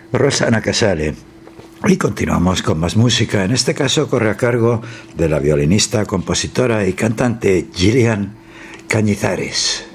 Rosana Casale. Y continuamos con más música. En este caso corre a cargo de la violinista, compositora y cantante Gillian Cañizares.